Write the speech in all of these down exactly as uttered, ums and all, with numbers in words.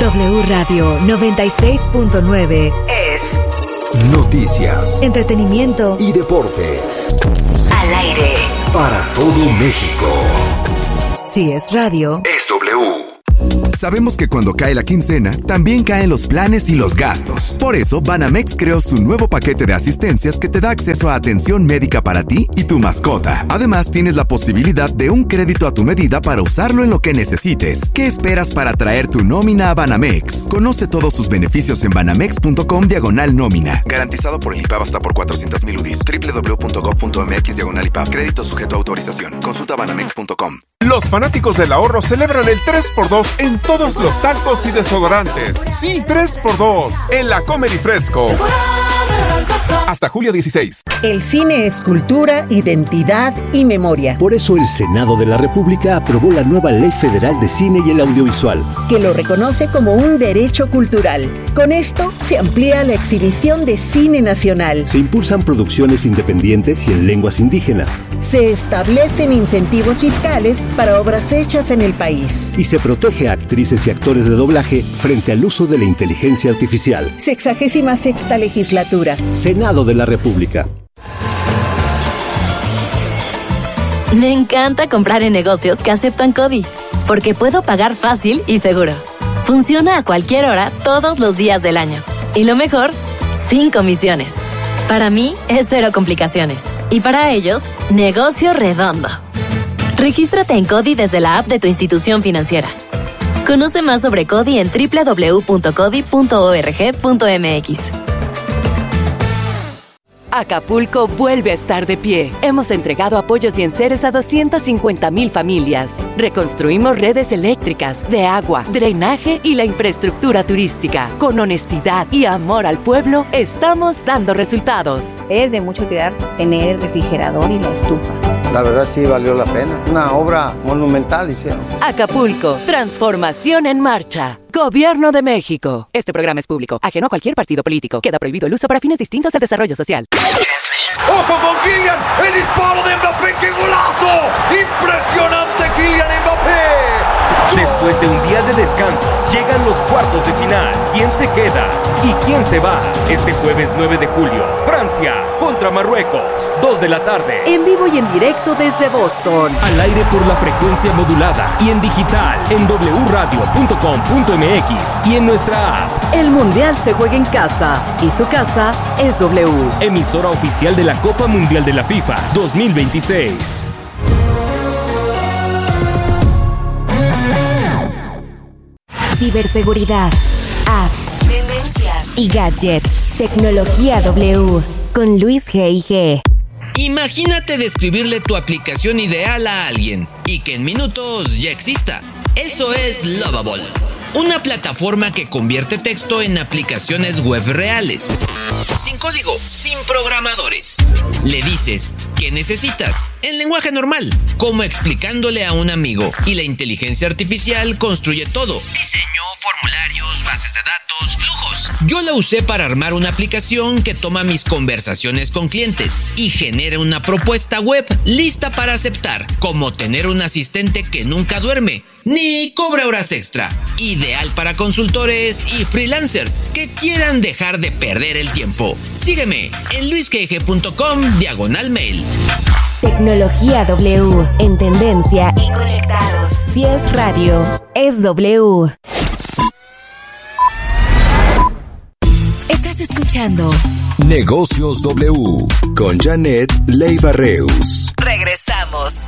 W Radio noventa y seis punto nueve es noticias, entretenimiento y deportes. Al aire. Para todo México. Si es radio, es W. Sabemos que cuando cae la quincena, también caen los planes y los gastos. Por eso, Banamex creó su nuevo paquete de asistencias que te da acceso a atención médica para ti y tu mascota. Además, tienes la posibilidad de un crédito a tu medida para usarlo en lo que necesites. ¿Qué esperas para traer tu nómina a Banamex? Conoce todos sus beneficios en banamex.com diagonal nómina. Garantizado por el I P A B hasta por cuatrocientos mil U D I s. doble u doble u doble u punto gov punto m x diagonal I P A B. Crédito sujeto a autorización. Consulta banamex punto com. Los fanáticos del ahorro celebran el tres por dos en todos los talcos y desodorantes. Sí, tres por dos en la Comedy Fresco. Hasta julio dieciséis. El cine es cultura, identidad y memoria. Por eso el Senado de la República aprobó la nueva Ley Federal de Cine y el Audiovisual, que lo reconoce como un derecho cultural. Con esto se amplía la exhibición de cine nacional. Se impulsan producciones independientes y en lenguas indígenas. Se establecen incentivos fiscales para obras hechas en el país. Y se protege a actrices y actores de doblaje frente al uso de la inteligencia artificial. Sexagésima sexta legislatura. Senado de la República. Me encanta comprar en negocios que aceptan CODI, porque puedo pagar fácil y seguro. Funciona a cualquier hora, todos los días del año. Y lo mejor, sin comisiones. Para mí, es cero complicaciones. Y para ellos, negocio redondo. Regístrate en CODI desde la app de tu institución financiera. Conoce más sobre CODI en doble u doble u doble u punto codi punto org punto m x. Acapulco vuelve a estar de pie. Hemos entregado apoyos y enseres a doscientas cincuenta mil familias. Reconstruimos redes eléctricas, de agua, drenaje y la infraestructura turística. Con honestidad y amor al pueblo, estamos dando resultados. Es de mucha utilidad tener el refrigerador y la estufa. La verdad sí valió la pena. Una obra monumental hicieron. Acapulco, transformación en marcha. Gobierno de México. Este programa es público, ajeno a cualquier partido político. Queda prohibido el uso para fines distintos del desarrollo social. ¡Ojo con Kylian! ¡El disparo de Mbappé! ¡Qué golazo! ¡Impresionante Kylian Mbappé! Después de un día de descanso, llegan los cuartos de final. ¿Quién se queda y quién se va? Este jueves nueve de julio, Francia contra Marruecos, dos de la tarde. En vivo y en directo desde Boston. Al aire por la frecuencia modulada y en digital en doble u radio punto com punto m x y en nuestra app. El Mundial se juega en casa y su casa es W. Emisora oficial de la Copa Mundial de la FIFA dos mil veintiséis. ciberseguridad, apps, tendencias y gadgets. Tecnología W con Luis G I G. Imagínate describirle tu aplicación ideal a alguien y que en minutos ya exista. Eso es Lovable, una plataforma que convierte texto en aplicaciones web reales. Sin código, sin programadores. Le dices ¿qué necesitas? En lenguaje normal, como explicándole a un amigo, y la inteligencia artificial construye todo: diseño, formularios, bases de datos, flujos. Yo la usé para armar una aplicación que toma mis conversaciones con clientes y genera una propuesta web lista para aceptar, como tener un asistente que nunca duerme ni cobra horas extra. Ideal para consultores y freelancers que quieran dejar de perder el tiempo. Sígueme en luisgg punto com diagonal mail. Tecnología W, en tendencia y conectados. Si es radio, es W. Estás escuchando Negocios W con Janet Leiva Reus. Regresamos.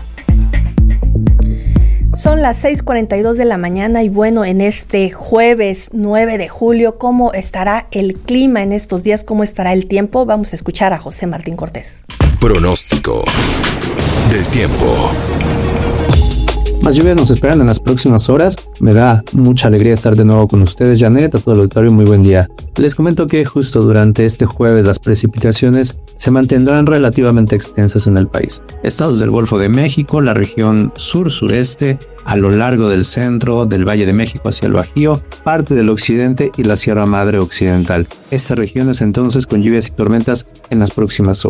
Son las seis cuarenta y dos de la mañana y bueno, en este jueves nueve de julio, ¿cómo estará el clima en estos días? ¿Cómo estará el tiempo? Vamos a escuchar a José Martín Cortés. Pronóstico del tiempo. Más lluvias nos esperan en las próximas horas. Me da mucha alegría estar de nuevo con ustedes, Janet, a todo el auditorio, muy buen día. Les comento que justo durante este jueves las precipitaciones se mantendrán relativamente extensas en el país. Estados del Golfo de México, la región sur-sureste, a lo largo del centro, del Valle de México hacia el Bajío, parte del occidente y la Sierra Madre Occidental. Estas regiones entonces con lluvias y tormentas en las próximas horas.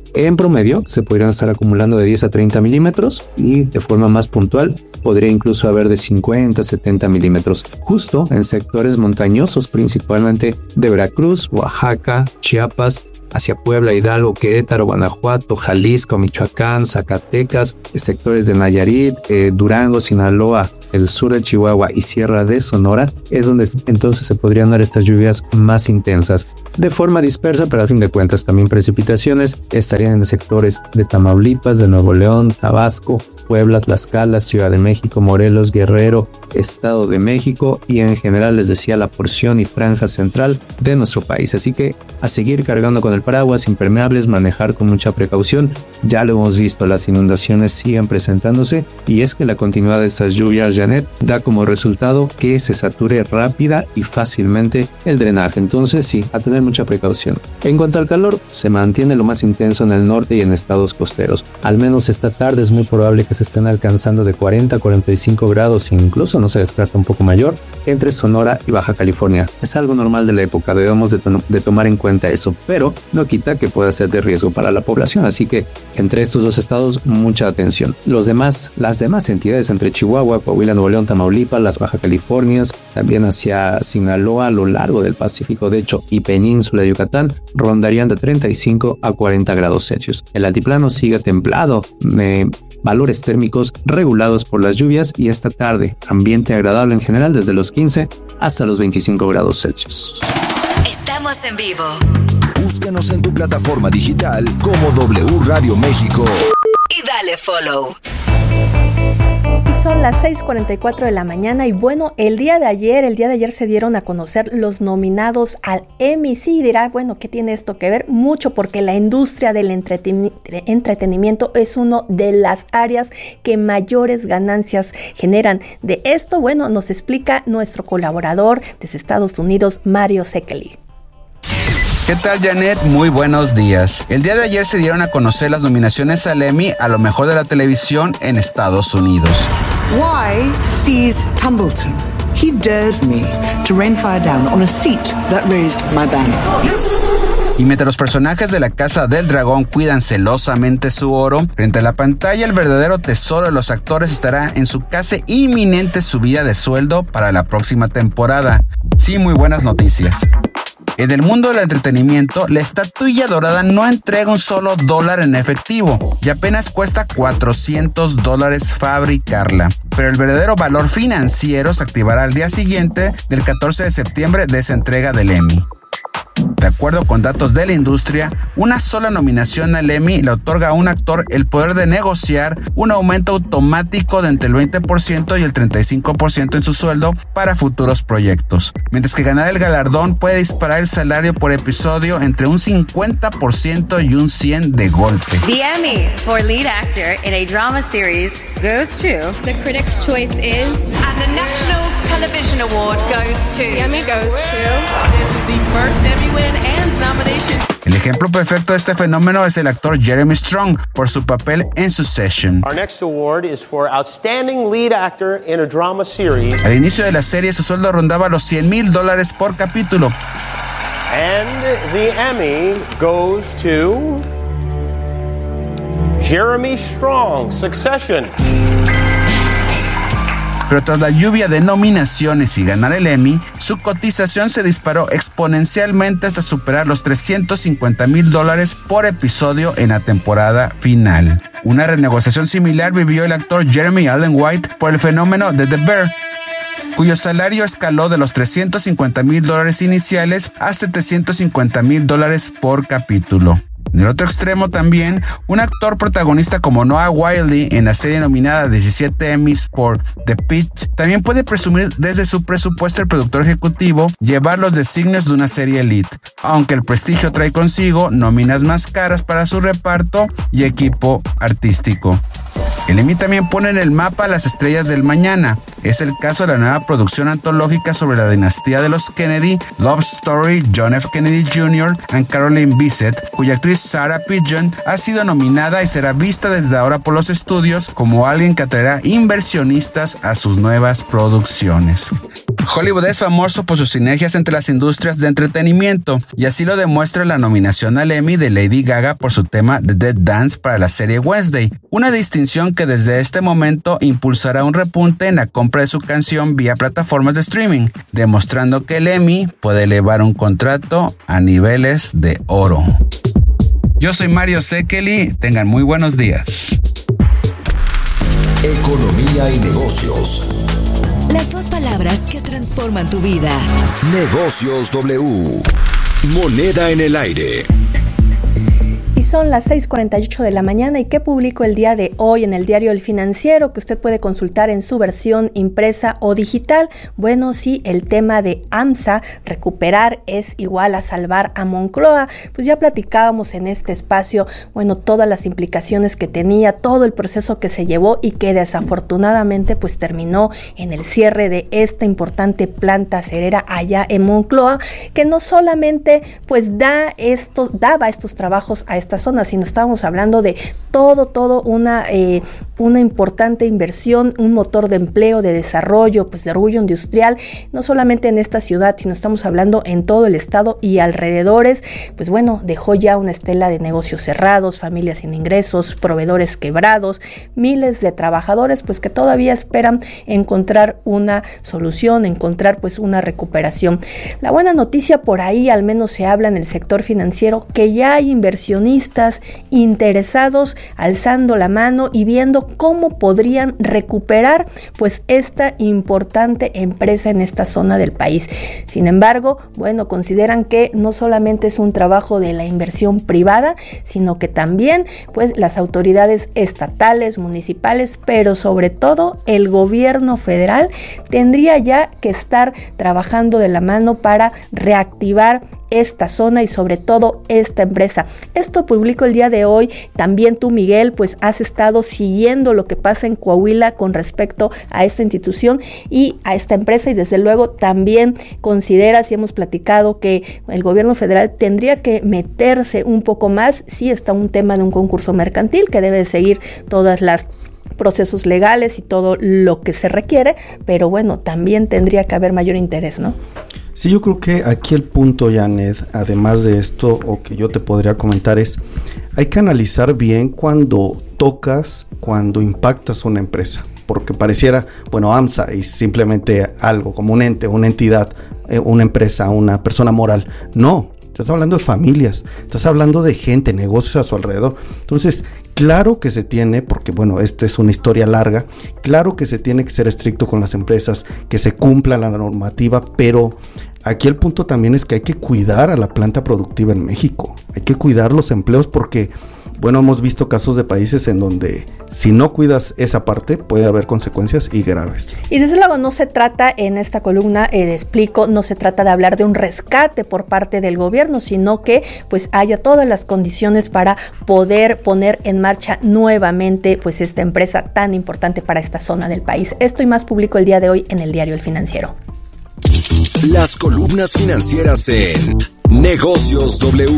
En promedio se podrían estar acumulando de diez a treinta milímetros y de forma más puntual podría incluso haber de cincuenta a setenta milímetros, justo en sectores montañosos principalmente de Veracruz, Oaxaca, Chiapas, hacia Puebla, Hidalgo, Querétaro, Guanajuato, Jalisco, Michoacán, Zacatecas, sectores de Nayarit, eh, Durango, Sinaloa, el sur de Chihuahua y Sierra de Sonora, es donde entonces se podrían dar estas lluvias más intensas. De forma dispersa, pero a fin de cuentas también precipitaciones estarían en sectores de Tamaulipas, de Nuevo León, Tabasco, Puebla, Tlaxcala, Ciudad de México, Morelos, Guerrero, Estado de México y en general les decía la porción y franja central de nuestro país. Así que a seguir cargando con el paraguas, impermeables, manejar con mucha precaución. Ya lo hemos visto, las inundaciones siguen presentándose y es que la continuidad de estas lluvias, Janet, da como resultado que se sature rápida y fácilmente el drenaje. Entonces sí, a tener mucha precaución. En cuanto al calor, se mantiene lo más intenso en el norte y en estados costeros. Al menos esta tarde es muy probable que se estén alcanzando de cuarenta a cuarenta y cinco grados, incluso no se descarta un poco mayor, entre Sonora y Baja California. Es algo normal de la época, debemos de, to- de tomar en cuenta eso, pero no quita que pueda ser de riesgo para la población, así que entre estos dos estados mucha atención. Los demás, las demás entidades entre Chihuahua, Coahuila, Nuevo León, Tamaulipas, las Baja Californias, también hacia Sinaloa, a lo largo del Pacífico, de hecho, y península de Yucatán, rondarían de treinta y cinco a cuarenta grados Celsius. El altiplano sigue templado, eh, valores térmicos regulados por las lluvias y esta tarde, ambiente agradable en general desde los quince hasta los veinticinco grados Celsius. Estamos en vivo. Búscanos en tu plataforma digital como W Radio México. Y dale follow. Y son las seis cuarenta y cuatro de la mañana y bueno, el día de ayer, el día de ayer se dieron a conocer los nominados al Emmy. Sí, dirá, bueno, ¿qué tiene esto que ver? Mucho, porque la industria del entreten- entretenimiento es una de las áreas que mayores ganancias generan. De esto, bueno, nos explica nuestro colaborador desde Estados Unidos, Mario Sekeli. ¿Qué tal, Janet? Muy buenos días. El día de ayer se dieron a conocer las nominaciones al Emmy a lo mejor de la televisión en Estados Unidos. Why sees Tumbleton? He dares me to rain fire down on a seat that raised my banner. Y mientras los personajes de la Casa del Dragón cuidan celosamente su oro, frente a la pantalla el verdadero tesoro de los actores estará en su casi inminente subida de sueldo para la próxima temporada. Sí, muy buenas noticias. En el mundo del entretenimiento, la estatuilla dorada no entrega un solo dólar en efectivo y apenas cuesta cuatrocientos dólares fabricarla. Pero el verdadero valor financiero se activará al día siguiente del catorce de septiembre de esa entrega del Emmy. De acuerdo con datos de la industria, una sola nominación al Emmy le otorga a un actor el poder de negociar un aumento automático de entre el veinte por ciento y el treinta y cinco por ciento en su sueldo para futuros proyectos, mientras que ganar el galardón puede disparar el salario por episodio entre un cincuenta por ciento y un cien por ciento de golpe. The Emmy for lead actor in a drama series goes to... The Critics' Choice is... And the National Television Award goes to... The Emmy goes to... This is the first Emmy win and nomination. El ejemplo perfecto de este fenómeno es el actor Jeremy Strong por su papel en Succession. Our next award is for Outstanding Lead Actor in a Drama Series. Al inicio de la serie su sueldo rondaba los cien mil dólares por capítulo. And the Emmy goes to Jeremy Strong, Succession. Pero tras la lluvia de nominaciones y ganar el Emmy, su cotización se disparó exponencialmente hasta superar los trescientos cincuenta mil dólares por episodio en la temporada final. Una renegociación similar vivió el actor Jeremy Allen White por el fenómeno de The Bear, cuyo salario escaló de los trescientos cincuenta mil dólares iniciales a setecientos cincuenta mil dólares por capítulo. En el otro extremo también, un actor protagonista como Noah Wyle en la serie nominada a diecisiete Emmys por The Pitt, también puede presumir desde su presupuesto el productor ejecutivo llevar los designios de una serie elite, aunque el prestigio trae consigo nóminas más caras para su reparto y equipo artístico. El Emmy también pone en el mapa a las estrellas del mañana. Es el caso de la nueva producción antológica sobre la dinastía de los Kennedy, Love Story, John F. Kennedy junior and Caroline Bissett, cuya actriz Sarah Pigeon ha sido nominada y será vista desde ahora por los estudios como alguien que atraerá inversionistas a sus nuevas producciones. Hollywood es famoso por sus sinergias entre las industrias de entretenimiento, y así lo demuestra la nominación al Emmy de Lady Gaga por su tema The Dead Dance para la serie Wednesday, una distinción que desde este momento impulsará un repunte en la compra de su canción vía plataformas de streaming, demostrando que el Emmy puede elevar un contrato a niveles de oro. Yo soy Mario Sekeli, tengan muy buenos días. Economía y negocios. Las dos palabras que transforman tu vida. Negocios W. Moneda en el aire. Y son las seis cuarenta y ocho de la mañana. ¿Y qué publicó el día de hoy en el diario El Financiero, que usted puede consultar en su versión impresa o digital? Bueno, sí, el tema de AMSA, recuperar es igual a salvar a Moncloa. Pues ya platicábamos en este espacio, bueno, todas las implicaciones que tenía, todo el proceso que se llevó y que desafortunadamente pues terminó en el cierre de esta importante planta acerera allá en Moncloa, que no solamente pues da esto, daba estos trabajos a esta zona, sino estábamos hablando de todo, todo una, eh, una importante inversión, un motor de empleo, de desarrollo, pues de orgullo industrial, no solamente en esta ciudad, sino estamos hablando en todo el estado y alrededores. Pues bueno, dejó ya una estela de negocios cerrados, familias sin ingresos, proveedores quebrados, miles de trabajadores pues que todavía esperan encontrar una solución, encontrar pues una recuperación. La buena noticia, por ahí al menos se habla en el sector financiero, que ya hay inversionistas interesados alzando la mano y viendo cómo podrían recuperar pues esta importante empresa en esta zona del país. Sin embargo, bueno, consideran que no solamente es un trabajo de la inversión privada, sino que también pues las autoridades estatales, municipales, pero sobre todo el gobierno federal tendría ya que estar trabajando de la mano para reactivar esta zona y sobre todo esta empresa. Esto publicó el día de hoy. También tú, Miguel, pues has estado siguiendo lo que pasa en Coahuila con respecto a esta institución y a esta empresa, y desde luego también consideras y hemos platicado que el gobierno federal tendría que meterse un poco más. Sí, está un tema de un concurso mercantil que debe seguir todas las procesos legales y todo lo que se requiere, pero bueno, también tendría que haber mayor interés, ¿no? Sí, yo creo que aquí el punto, Janet, además de esto, o que yo te podría comentar, es hay que analizar bien cuando tocas, cuando impactas una empresa, porque pareciera, bueno, AMSA es simplemente algo, como un ente, una entidad, eh, una empresa, una persona moral. No, estás hablando de familias, estás hablando de gente, negocios a su alrededor. Entonces, claro que se tiene, porque bueno, esta es una historia larga, claro que se tiene que ser estricto con las empresas, que se cumpla la normativa, pero aquí el punto también es que hay que cuidar a la planta productiva en México, hay que cuidar los empleos porque, bueno, hemos visto casos de países en donde si no cuidas esa parte puede haber consecuencias y graves. Y desde luego no se trata, en esta columna eh, explico, no se trata de hablar de un rescate por parte del gobierno, sino que pues haya todas las condiciones para poder poner en marcha nuevamente pues esta empresa tan importante para esta zona del país. Esto y más publico el día de hoy en el diario El Financiero. Las columnas financieras en Negocios W.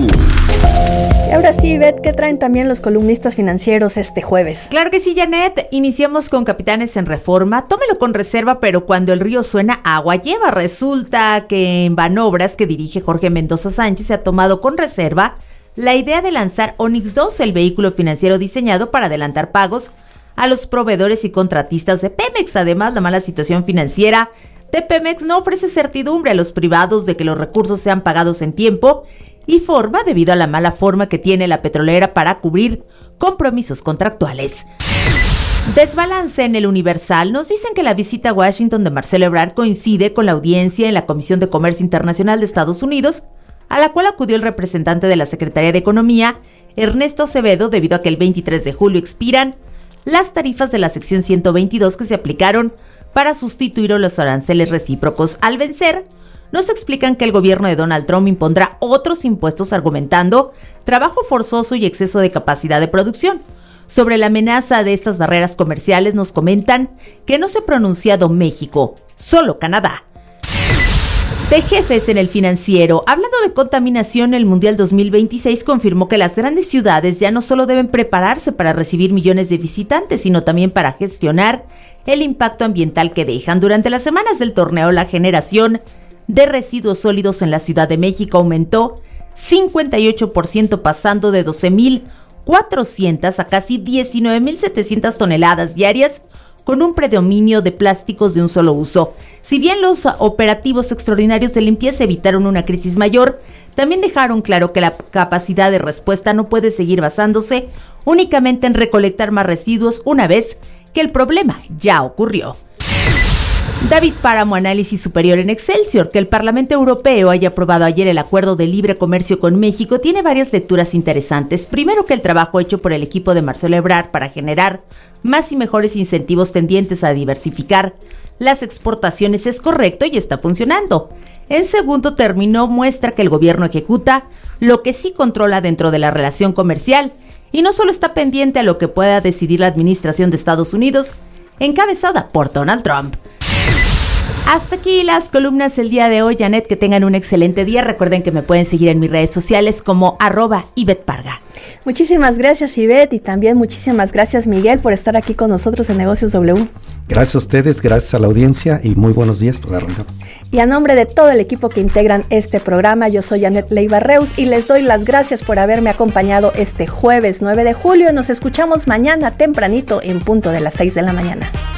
Y ahora sí, Beth, ¿qué traen también los columnistas financieros este jueves? Claro que sí, Janet. Iniciamos con Capitanes en Reforma. Tómelo con reserva, pero cuando el río suena, agua lleva. Resulta que en Banobras, que dirige Jorge Mendoza Sánchez, se ha tomado con reserva la idea de lanzar Onix dos, el vehículo financiero diseñado para adelantar pagos a los proveedores y contratistas de Pemex. Además, la mala situación financiera de Pemex no ofrece certidumbre a los privados de que los recursos sean pagados en tiempo y forma debido a la mala forma que tiene la petrolera para cubrir compromisos contractuales. Desbalance en el Universal. Nos dicen que la visita a Washington de Marcelo Ebrard coincide con la audiencia en la Comisión de Comercio Internacional de Estados Unidos, a la cual acudió el representante de la Secretaría de Economía, Ernesto Acevedo, debido a que el veintitrés de julio expiran las tarifas de la sección ciento veintidós que se aplicaron para sustituir a los aranceles recíprocos. Al vencer, nos explican que el gobierno de Donald Trump impondrá otros impuestos argumentando trabajo forzoso y exceso de capacidad de producción. Sobre la amenaza de estas barreras comerciales nos comentan que no se ha pronunciado México, solo Canadá. De jefes en el financiero. Hablando de contaminación, el Mundial dos mil veintiséis confirmó que las grandes ciudades ya no solo deben prepararse para recibir millones de visitantes, sino también para gestionar el impacto ambiental que dejan. Durante las semanas del torneo, la generación de residuos sólidos en la Ciudad de México aumentó cincuenta y ocho por ciento, pasando de doce mil cuatrocientas a casi diecinueve mil setecientas toneladas diarias, con un predominio de plásticos de un solo uso. Si bien los operativos extraordinarios de limpieza evitaron una crisis mayor, también dejaron claro que la capacidad de respuesta no puede seguir basándose únicamente en recolectar más residuos una vez que el problema ya ocurrió. David Páramo, análisis superior en Excelsior. Que el Parlamento Europeo haya aprobado ayer el acuerdo de libre comercio con México tiene varias lecturas interesantes. Primero, que el trabajo hecho por el equipo de Marcelo Ebrard para generar más y mejores incentivos tendientes a diversificar las exportaciones es correcto y está funcionando. En segundo término, muestra que el gobierno ejecuta lo que sí controla dentro de la relación comercial y no solo está pendiente a lo que pueda decidir la administración de Estados Unidos, encabezada por Donald Trump. Hasta aquí las columnas el día de hoy, Janet, que tengan un excelente día. Recuerden que me pueden seguir en mis redes sociales como arroba Ivette Parga. Muchísimas gracias, Ivette, y también muchísimas gracias, Miguel, por estar aquí con nosotros en Negocios W. Gracias a ustedes, gracias a la audiencia y muy buenos días por arrancar. Y a nombre de todo el equipo que integran este programa, yo soy Janet Leiva Reus y les doy las gracias por haberme acompañado este jueves nueve de julio. Nos escuchamos mañana tempranito en punto de las seis de la mañana.